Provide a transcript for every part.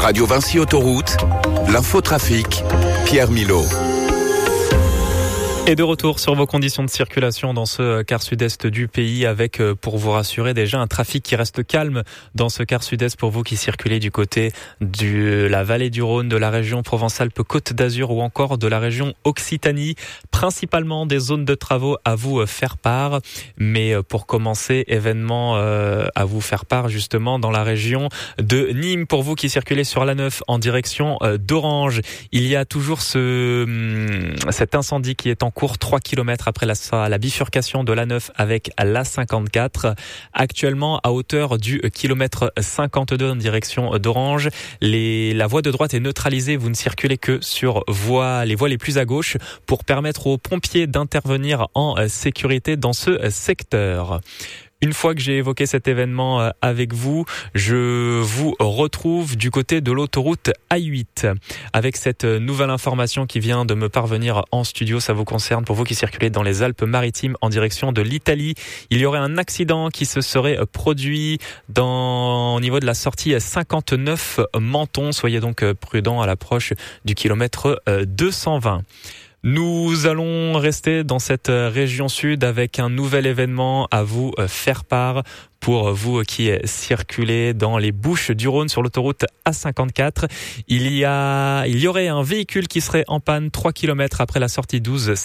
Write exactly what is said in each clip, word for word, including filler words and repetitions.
Radio Vinci Autoroute, l'infotrafic, Pierre Milot. Et de retour sur vos conditions de circulation dans ce quart sud-est du pays avec, pour vous rassurer, déjà un trafic qui reste calme dans ce quart sud-est pour vous qui circulez du côté de la vallée du Rhône, de la région Provence-Alpes-Côte d'Azur ou encore de la région Occitanie. Principalement des zones de travaux à vous faire part. Mais pour commencer, événement euh, à vous faire part justement dans la région de Nîmes. Pour vous qui circulez sur l'A neuf en direction euh, d'Orange, il y a toujours ce, hum, cet incendie qui est en cours trois kilomètres après la, la bifurcation de l'A neuf avec l'A cinquante-quatre. Actuellement, à hauteur du kilomètre cinquante-deux en direction d'Orange, les, la voie de droite est neutralisée. Vous ne circulez que sur voie, les voies les plus à gauche pour permettre aux pompiers d'intervenir en sécurité dans ce secteur. Une fois que j'ai évoqué cet événement avec vous, je vous retrouve du côté de l'autoroute A huit. Avec cette nouvelle information qui vient de me parvenir en studio, ça vous concerne pour vous qui circulez dans les Alpes-Maritimes en direction de l'Italie. Il y aurait un accident qui se serait produit dans, au niveau de la sortie cinquante-neuf Menton. Soyez donc prudents à l'approche du kilomètre deux cent vingt. Nous allons rester dans cette région sud avec un nouvel événement à vous faire part. Pour vous qui circulez dans les Bouches du Rhône sur l'autoroute A cinquante-quatre, il y a, il y aurait un véhicule qui serait en panne trois kilomètres après la sortie douze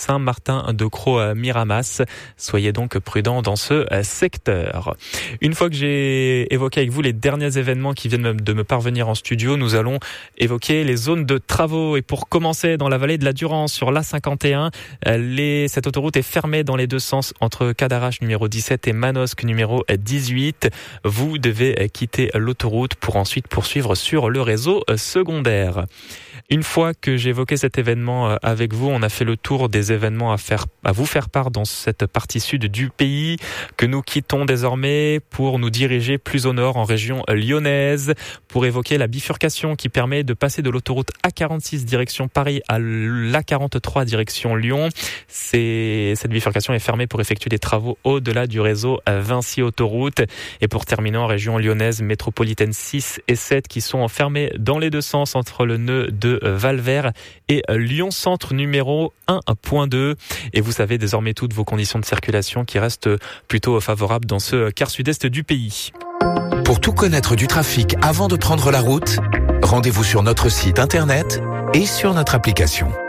Saint-Martin-de-Crau-Miramas. Soyez donc prudents dans ce secteur. Une fois que j'ai évoqué avec vous les derniers événements qui viennent de me parvenir en studio, nous allons évoquer les zones de travaux. Et pour commencer, dans la vallée de la Durance sur l'A cinquante et un, les, cette autoroute est fermée dans les deux sens entre Cadarache numéro dix-sept et Manosque numéro dix-huit. Vous devez quitter l'autoroute pour ensuite poursuivre sur le réseau secondaire. Une fois que j'ai évoqué cet événement avec vous, on a fait le tour des événements à faire, à vous faire part dans cette partie sud du pays, que nous quittons désormais pour nous diriger plus au nord en région lyonnaise, pour évoquer la bifurcation qui permet de passer de l'autoroute A quarante-six direction Paris à l'A quarante-trois direction Lyon. C'est, cette bifurcation est fermée pour effectuer des travaux au-delà du réseau Vinci Autoroute. Et pour terminer en région lyonnaise, métropolitaine six et sept qui sont fermés dans les deux sens entre le nœud de Valvert et Lyon Centre numéro un point deux. Et vous savez désormais toutes vos conditions de circulation qui restent plutôt favorables dans ce quart sud-est du pays. Pour tout connaître du trafic avant de prendre la route, rendez-vous sur notre site internet et sur notre application.